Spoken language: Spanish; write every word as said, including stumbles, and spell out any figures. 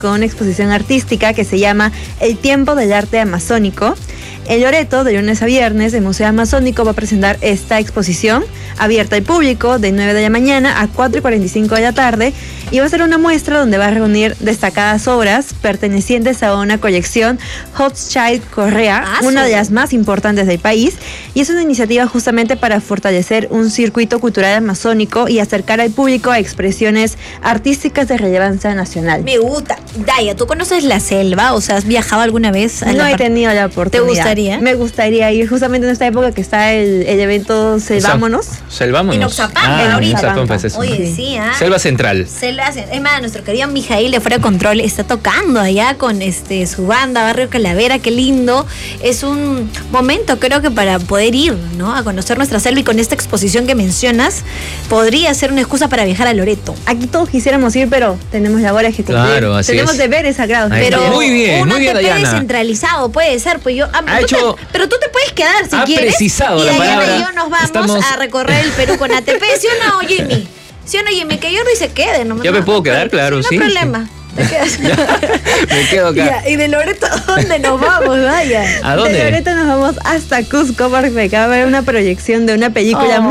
con una exposición artística que se llama El Tiempo del Arte Amazónico. En Loreto, de lunes a viernes, el Museo Amazónico va a presentar esta exposición abierta al público de nueve de la mañana a cuatro y cuarenta y cinco de la tarde, y va a ser una muestra donde va a reunir destacadas obras pertenecientes a una colección Hochschild Correa, Ah, una sí. de las más importantes del país, y es una iniciativa justamente para fortalecer un circuito cultural amazónico y acercar al público a expresiones artísticas de relevancia nacional. Me gusta. Daya, ¿tú conoces la selva? O sea, ¿has viajado alguna vez a No la he parte- tenido la oportunidad. gustaría? Me gustaría ir justamente en esta época que está el, el evento Selvámonos. Selvámonos. En Oxapampa, ah, ahorita. en Oxapampa es eso. Oye, sí, ¿ah? Selva Central. Selva, es más, nuestro querido Mijail de Fuera de Control está tocando allá con este su banda Barrio Calavera, qué lindo. Es un momento, creo que para poder ir, ¿no? A conocer nuestra selva, y con esta exposición que mencionas, podría ser una excusa para viajar a Loreto. Aquí todos quisiéramos ir, pero tenemos labores que cumplir. Claro, así tenemos es. deberes sagrados. Ahí Pero está. Muy bien, un muy bien, A T P Dayana. descentralizado puede ser, pues yo. ah, Ha tú hecho- te- pero tú te puedes quedar si ha quieres. precisado y la Dayana palabra. y yo nos vamos Estamos- a recorrer el Perú con A T P, ¿sí o no, Jimmy? ¿Sí o no, Jimmy? Que Jordi se quede, no Yo me puedo quedar, claro, sí, No hay sí. problema. Te quedas. Me quedo acá. Ya, y de Loreto, ¿a dónde nos vamos, Daya? ¿A De dónde? Loreto nos vamos hasta Cusco porque acaba de haber una proyección de una película Oh.